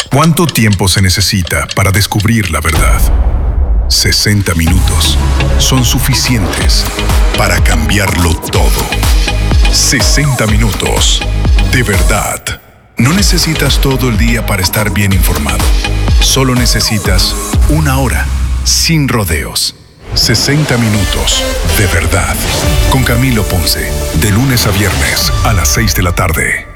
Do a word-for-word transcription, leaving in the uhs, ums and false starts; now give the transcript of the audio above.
¿Cuánto tiempo se necesita para descubrir la verdad? sesenta minutos son suficientes para cambiarlo todo. sesenta minutos de verdad. No necesitas todo el día para estar bien informado. Solo necesitas una hora, sin rodeos. sesenta minutos de verdad. Con Camilo Ponce, de lunes a viernes a las seis de la tarde.